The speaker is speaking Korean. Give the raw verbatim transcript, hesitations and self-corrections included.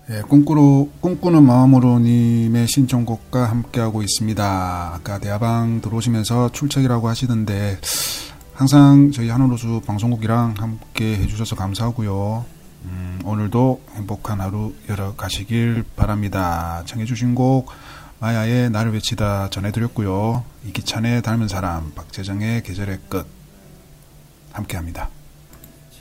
예, 꿈꾸로, 꿈꾸는 마음으로 님의 신청곡과 함께하고 있습니다. 아까 대화방 들어오시면서 출첵이라고 하시던데 항상 저희 하늘호수 방송국이랑 함께 해주셔서 감사하고요. 음, 오늘도 행복한 하루 열어가시길 바랍니다. 청해주신 곡 마야의 나를 외치다 전해드렸고요. 이기찬의 닮은 사람, 박재정의 계절의 끝 함께합니다.